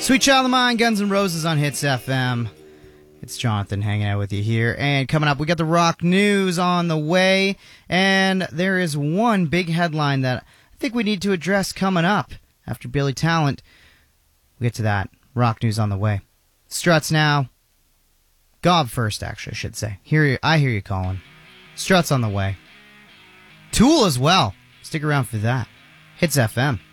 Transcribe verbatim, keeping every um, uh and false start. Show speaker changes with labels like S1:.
S1: Sweet Child of Mine, Guns N' Roses on Hits F M. It's Jonathan hanging out with you here. And coming up, we got the rock news on the way. And there is one big headline that I think we need to address coming up after Billy Talent. We'll get to that. Rock news on the way. Struts now. Gob first, actually, I should say. Hear you, I hear you calling. Struts on the way. Tool as well. Stick around for that. Hits F M.